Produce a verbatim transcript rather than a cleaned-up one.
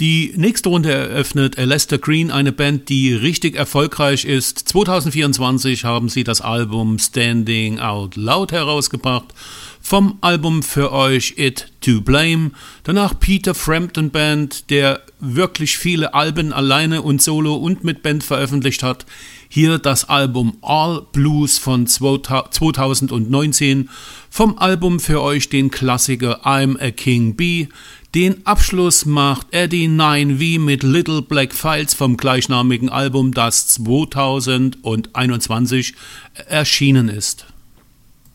Die nächste Runde eröffnet Alastair Green, eine Band, die richtig erfolgreich ist. zwanzig vierundzwanzig haben sie das Album Standing Out Loud herausgebracht. Vom Album für euch It to Blame. Danach Peter Frampton Band, der wirklich viele Alben alleine und solo und mit Band veröffentlicht hat. Hier das Album All Blues von zwanzig neunzehn. Vom Album für euch den Klassiker I'm a King Bee. Den Abschluss macht Eddie nine V mit Little Black Files vom gleichnamigen Album, das zwanzig einundzwanzig erschienen ist.